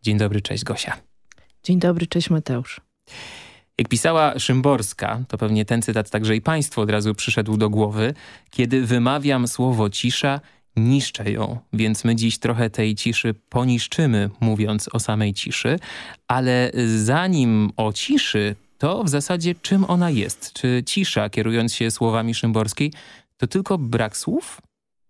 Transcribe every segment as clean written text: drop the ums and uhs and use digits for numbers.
Dzień dobry, cześć Gosia. Dzień dobry, cześć Mateusz. Jak pisała Szymborska, to pewnie ten cytat także i państwu od razu przyszedł do głowy. Kiedy wymawiam słowo cisza, niszczę ją, więc my dziś trochę tej ciszy poniszczymy, mówiąc o samej ciszy. Ale zanim o ciszy, to w zasadzie czym ona jest? Czy cisza, kierując się słowami Szymborskiej, to tylko brak słów?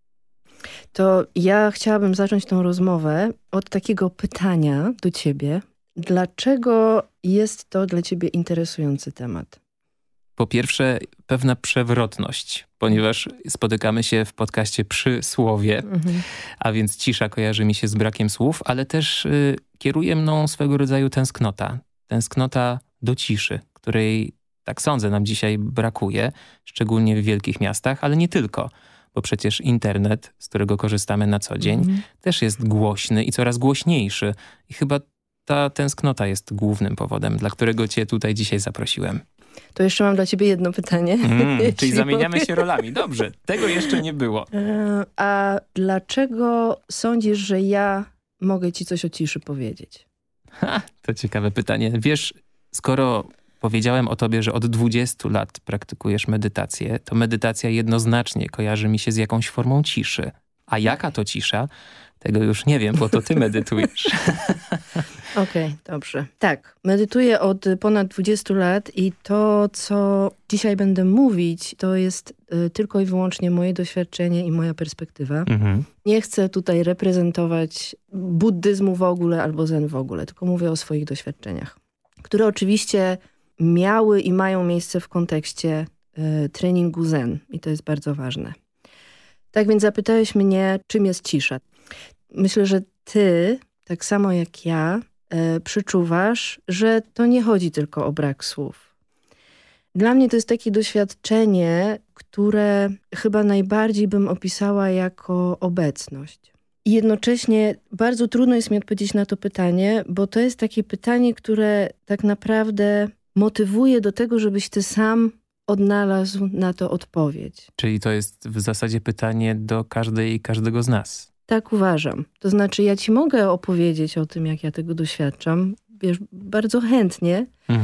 To ja chciałabym zacząć tę rozmowę od takiego pytania do ciebie. Dlaczego jest to dla ciebie interesujący temat? Po pierwsze, pewna przewrotność, ponieważ spotykamy się w podcaście przy słowie, a więc cisza kojarzy mi się z brakiem słów, ale też kieruje mną swego rodzaju tęsknota. Tęsknota do ciszy, której, tak sądzę, nam dzisiaj brakuje, szczególnie w wielkich miastach, ale nie tylko, bo przecież internet, z którego korzystamy na co dzień, też jest głośny i coraz głośniejszy. I chyba ta tęsknota jest głównym powodem, dla którego cię tutaj dzisiaj zaprosiłem. To jeszcze mam dla ciebie jedno pytanie. Czyli zamieniamy się rolami. Dobrze, tego jeszcze nie było. A dlaczego sądzisz, że ja mogę ci coś o ciszy powiedzieć? To ciekawe pytanie. Wiesz, skoro powiedziałem o tobie, że od 20 lat praktykujesz medytację, to medytacja jednoznacznie kojarzy mi się z jakąś formą ciszy. A jaka to cisza? Tego już nie wiem, bo to ty medytujesz. Okej, dobrze. Tak, medytuję od ponad 20 lat i to, co dzisiaj będę mówić, to jest tylko i wyłącznie moje doświadczenie i moja perspektywa. Nie chcę tutaj reprezentować buddyzmu w ogóle albo zen w ogóle, tylko mówię o swoich doświadczeniach, które oczywiście miały i mają miejsce w kontekście treningu zen i to jest bardzo ważne. Tak więc zapytałeś mnie, czym jest cisza. Myślę, że ty, tak samo jak ja, przeczuwasz, że to nie chodzi tylko o brak słów. Dla mnie to jest takie doświadczenie, które chyba najbardziej bym opisała jako obecność. I jednocześnie bardzo trudno jest mi odpowiedzieć na to pytanie, bo to jest takie pytanie, które tak naprawdę motywuje do tego, żebyś ty sam odnalazł na to odpowiedź. Czyli to jest w zasadzie pytanie do każdej i każdego z nas. Tak uważam. To znaczy ja ci mogę opowiedzieć o tym, jak ja tego doświadczam. Wiesz, bardzo chętnie.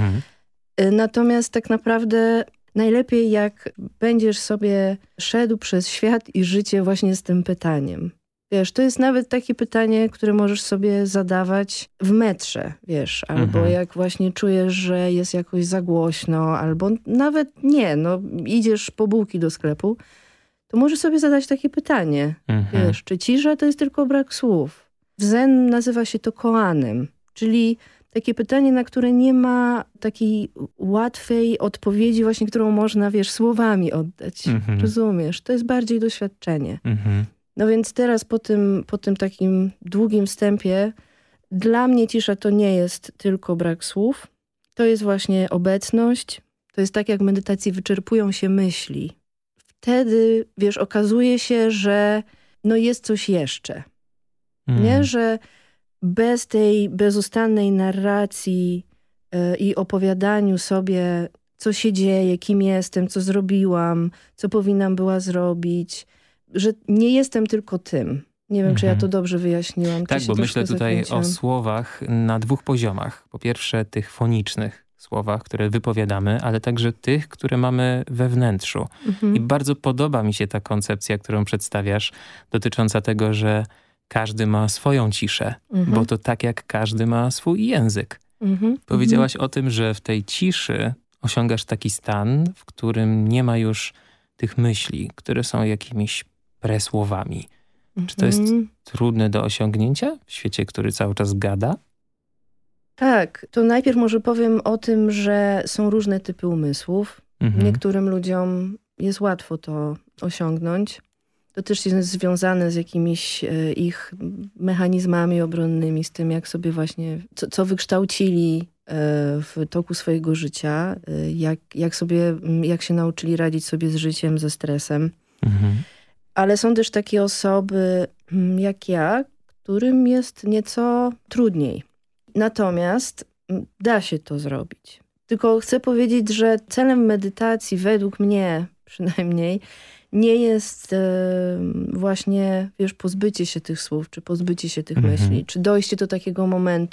Natomiast tak naprawdę najlepiej jak będziesz sobie szedł przez świat i życie właśnie z tym pytaniem. Wiesz, to jest nawet takie pytanie, które możesz sobie zadawać w metrze, wiesz, albo jak właśnie czujesz, że jest jakoś za głośno, albo nawet nie, no idziesz po bułki do sklepu, to możesz sobie zadać takie pytanie, wiesz, czy cisza to jest tylko brak słów? W zen nazywa się to koanem, czyli takie pytanie, na które nie ma takiej łatwej odpowiedzi właśnie, którą można, wiesz, słowami oddać. Rozumiesz? To jest bardziej doświadczenie. No więc teraz po tym takim długim wstępie dla mnie cisza to nie jest tylko brak słów. To jest właśnie obecność. To jest tak, jak w medytacji wyczerpują się myśli. Wtedy, wiesz, okazuje się, że no jest coś jeszcze. Nie? Że bez tej bezustannej narracji i opowiadaniu sobie, co się dzieje, kim jestem, co zrobiłam, co powinnam była zrobić, że nie jestem tylko tym. Nie wiem, czy ja to dobrze wyjaśniłam. Tak, bo myślę tutaj o słowach na dwóch poziomach. Po pierwsze tych fonicznych słowach, które wypowiadamy, ale także tych, które mamy we wnętrzu. I bardzo podoba mi się ta koncepcja, którą przedstawiasz, dotycząca tego, że każdy ma swoją ciszę, bo to tak jak każdy ma swój język. Powiedziałaś o tym, że w tej ciszy osiągasz taki stan, w którym nie ma już tych myśli, które są jakimiś presłowami. Czy to jest trudne do osiągnięcia w świecie, który cały czas gada? Tak, to najpierw może powiem o tym, że są różne typy umysłów. Niektórym ludziom jest łatwo to osiągnąć. To też jest związane z jakimiś ich mechanizmami obronnymi, z tym jak sobie właśnie, co wykształcili w toku swojego życia, jak się nauczyli radzić sobie z życiem, ze stresem. Ale są też takie osoby jak ja, którym jest nieco trudniej. Natomiast da się to zrobić. Tylko chcę powiedzieć, że celem medytacji, według mnie przynajmniej, nie jest właśnie, wiesz, pozbycie się tych słów, czy pozbycie się tych myśli, czy dojście do takiego momentu,